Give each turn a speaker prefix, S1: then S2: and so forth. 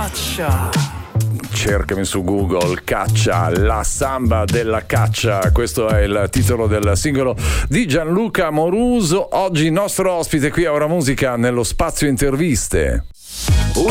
S1: Cercami su Google, Caccia, la samba della caccia. Questo è il titolo del singolo di Gianluca Amoruso. Oggi nostro ospite qui a Ora Musica nello spazio interviste.